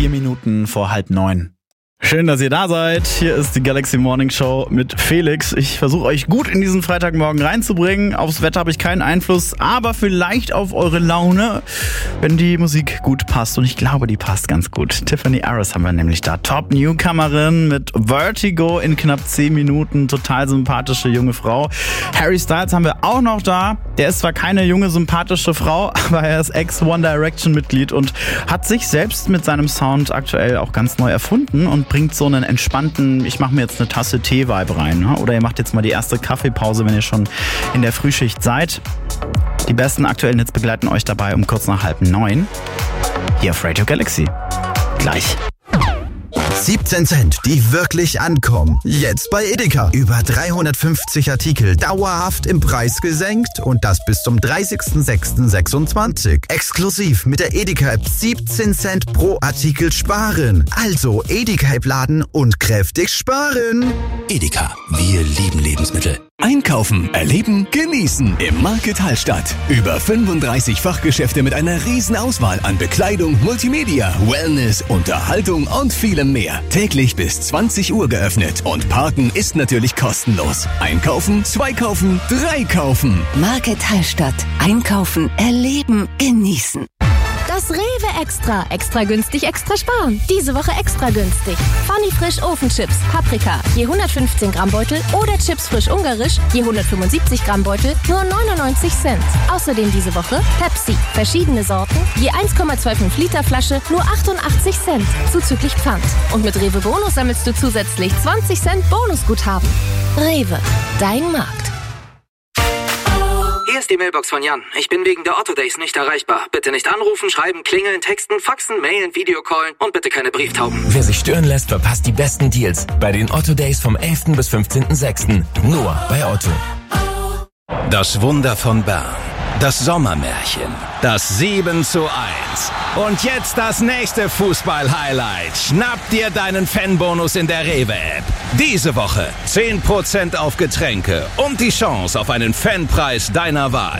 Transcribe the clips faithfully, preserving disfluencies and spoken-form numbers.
Vier Minuten vor halb neun. Schön, dass ihr da seid. Hier ist die Galaxy Morning Show mit Felix. Ich versuche euch gut in diesen Freitagmorgen reinzubringen. Aufs Wetter habe ich keinen Einfluss, aber vielleicht auf eure Laune, wenn die Musik gut passt. Und ich glaube, die passt ganz gut. Tiffany Harris haben wir nämlich da. Top-Newcomerin mit Vertigo in knapp zehn Minuten. Total sympathische junge Frau. Harry Styles haben wir auch noch da. Der ist zwar keine junge, sympathische Frau, aber er ist Ex-One Direction-Mitglied und hat sich selbst mit seinem Sound aktuell auch ganz neu erfunden und bringt so einen entspannten, ich mache mir jetzt eine Tasse Tee-Vibe rein. Ne? Oder ihr macht jetzt mal die erste Kaffeepause, wenn ihr schon in der Frühschicht seid. Die besten aktuellen Hits begleiten euch dabei um kurz nach halb neun. Hier auf Radio Galaxy. Gleich. siebzehn Cent, die wirklich ankommen. Jetzt bei Edeka. Über dreihundertfünfzig Artikel dauerhaft im Preis gesenkt und das bis zum dreißigsten sechsten sechsundzwanzig. Exklusiv mit der Edeka-App siebzehn Cent pro Artikel sparen. Also Edeka-App laden und kräftig sparen. Edeka, wir lieben Lebensmittel. Einkaufen, erleben, genießen im Market Hallstatt. Über fünfunddreißig Fachgeschäfte mit einer riesen Auswahl an Bekleidung, Multimedia, Wellness, Unterhaltung und vielem mehr. Täglich bis zwanzig Uhr geöffnet und Parken ist natürlich kostenlos. Einkaufen, zwei kaufen, drei kaufen. Market Hallstatt. Einkaufen, erleben, genießen. Das Rewe Extra. Extra günstig, extra sparen. Diese Woche extra günstig. Funny Frisch Ofenchips, Paprika, je hundertfünfzehn Gramm Beutel oder Chips frisch ungarisch, je hundertfünfundsiebzig Gramm Beutel, nur neunundneunzig Cent. Außerdem diese Woche Pepsi, verschiedene Sorten, je eins Komma fünfundzwanzig Liter Flasche, nur achtundachtzig Cent, zuzüglich Pfand. Und mit Rewe Bonus sammelst du zusätzlich zwanzig Cent Bonusguthaben. Rewe, dein Markt. Hier ist die Mailbox von Jan. Ich bin wegen der Otto Days nicht erreichbar. Bitte nicht anrufen, schreiben, klingeln, texten, faxen, mailen, Videocallen und bitte keine Brieftauben. Wer sich stören lässt, verpasst die besten Deals bei den Otto Days vom elften bis fünfzehnten sechsten Nur bei Otto. Das Wunder von Bern. Das Sommermärchen. Das sieben zu eins. Und jetzt das nächste Fußball-Highlight. Schnapp dir deinen Fanbonus in der Rewe-App. Diese Woche zehn Prozent auf Getränke und die Chance auf einen Fanpreis deiner Wahl.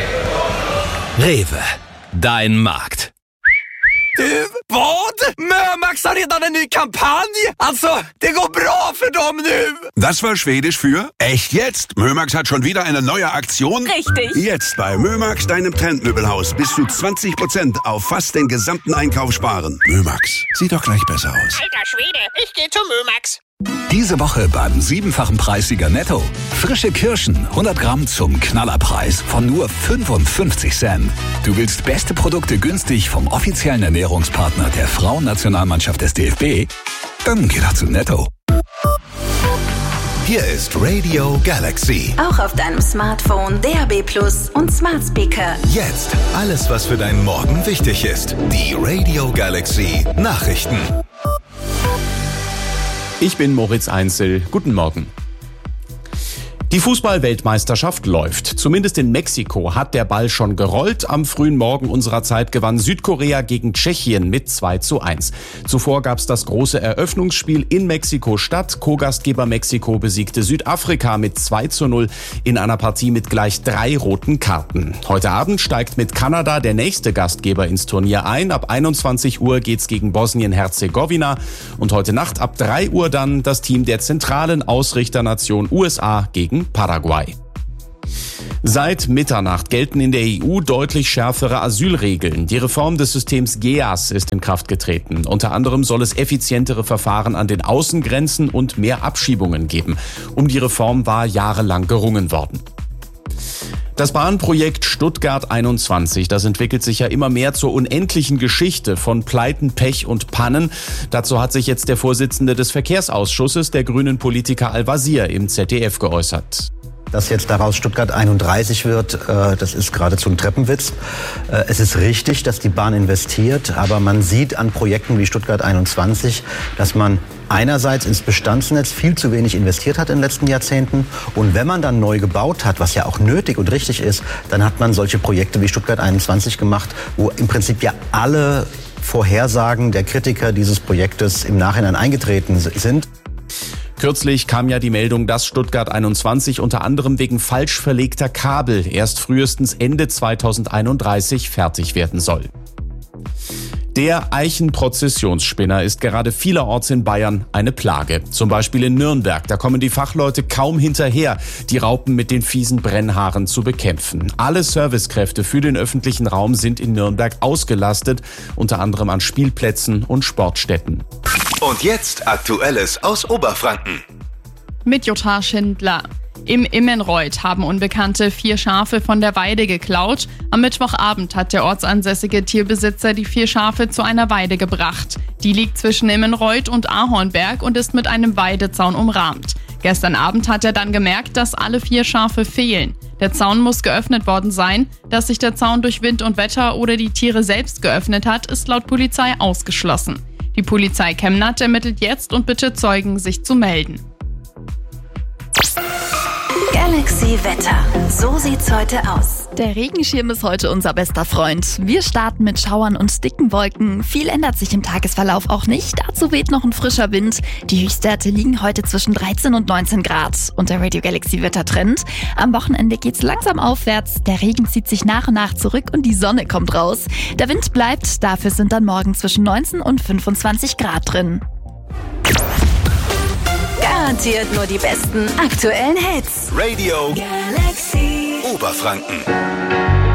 Rewe, dein Markt. Du, vad? Mömax har redan en ny kampanj! Alltså, det går bra för dem nu! Das war Schwedisch für echt jetzt? Mömax hat schon wieder eine neue Aktion? Richtig. Jetzt bei Mömax, deinem Trendmöbelhaus, bis zu zwanzig Prozent auf fast den gesamten Einkauf sparen. Mömax, sieht doch gleich besser aus. Alter Schwede, ich geh zu Mömax. Diese Woche beim siebenfachen Preissieger Netto. Frische Kirschen, hundert Gramm zum Knallerpreis von nur fünfundfünfzig Cent. Du willst beste Produkte günstig vom offiziellen Ernährungspartner der Frauennationalmannschaft des D F B? Dann geh doch zu Netto. Hier ist Radio Galaxy. Auch auf deinem Smartphone, D A B Plus und Smart Speaker. Jetzt alles, was für deinen Morgen wichtig ist. Die Radio Galaxy Nachrichten. Ich bin Moritz Einzel. Guten Morgen. Die Fußball-Weltmeisterschaft läuft. Zumindest in Mexiko hat der Ball schon gerollt. Am frühen Morgen unserer Zeit gewann Südkorea gegen Tschechien mit zwei zu eins. Zuvor gab es das große Eröffnungsspiel in Mexiko-Stadt. Co-Gastgeber Mexiko besiegte Südafrika mit zwei zu null in einer Partie mit gleich drei roten Karten. Heute Abend steigt mit Kanada der nächste Gastgeber ins Turnier ein. Ab einundzwanzig Uhr geht's gegen Bosnien-Herzegowina. Und heute Nacht ab drei Uhr dann das Team der zentralen Ausrichternation U S A gegen Paraguay. Seit Mitternacht gelten in der E U deutlich schärfere Asylregeln. Die Reform des Systems G E A S ist in Kraft getreten. Unter anderem soll es effizientere Verfahren an den Außengrenzen und mehr Abschiebungen geben. Um die Reform war jahrelang gerungen worden. Das Bahnprojekt Stuttgart einundzwanzig, das entwickelt sich ja immer mehr zur unendlichen Geschichte von Pleiten, Pech und Pannen. Dazu hat sich jetzt der Vorsitzende des Verkehrsausschusses, der grünen Politiker Al-Wazir, im Z D F geäußert. Dass jetzt daraus Stuttgart einunddreißig wird, das ist geradezu ein Treppenwitz. Es ist richtig, dass die Bahn investiert, aber man sieht an Projekten wie Stuttgart einundzwanzig, dass man einerseits ins Bestandsnetz viel zu wenig investiert hat in den letzten Jahrzehnten. Und wenn man dann neu gebaut hat, was ja auch nötig und richtig ist, dann hat man solche Projekte wie Stuttgart einundzwanzig gemacht, wo im Prinzip ja alle Vorhersagen der Kritiker dieses Projektes im Nachhinein eingetreten sind. Kürzlich kam ja die Meldung, dass Stuttgart einundzwanzig unter anderem wegen falsch verlegter Kabel erst frühestens Ende zweitausendeinunddreißig fertig werden soll. Der Eichenprozessionsspinner ist gerade vielerorts in Bayern eine Plage. Zum Beispiel in Nürnberg. Da kommen die Fachleute kaum hinterher, die Raupen mit den fiesen Brennhaaren zu bekämpfen. Alle Servicekräfte für den öffentlichen Raum sind in Nürnberg ausgelastet, unter anderem an Spielplätzen und Sportstätten. Und jetzt Aktuelles aus Oberfranken. Mit Jutta Schindler. Im Immenreuth haben Unbekannte vier Schafe von der Weide geklaut. Am Mittwochabend hat der ortsansässige Tierbesitzer die vier Schafe zu einer Weide gebracht. Die liegt zwischen Immenreuth und Ahornberg und ist mit einem Weidezaun umrahmt. Gestern Abend hat er dann gemerkt, dass alle vier Schafe fehlen. Der Zaun muss geöffnet worden sein. Dass sich der Zaun durch Wind und Wetter oder die Tiere selbst geöffnet hat, ist laut Polizei ausgeschlossen. Die Polizei Chemnat ermittelt jetzt und bittet Zeugen, sich zu melden. Galaxy Wetter. So sieht's heute aus. Der Regenschirm ist heute unser bester Freund. Wir starten mit Schauern und dicken Wolken. Viel ändert sich im Tagesverlauf auch nicht. Dazu weht noch ein frischer Wind. Die Höchstwerte liegen heute zwischen dreizehn und neunzehn Grad. Und der Radio Galaxy Wettertrend. Am Wochenende geht's langsam aufwärts. Der Regen zieht sich nach und nach zurück und die Sonne kommt raus. Der Wind bleibt. Dafür sind dann morgen zwischen neunzehn und fünfundzwanzig Grad drin. Garantiert nur die besten aktuellen Hits. Radio Galaxy Oberfranken.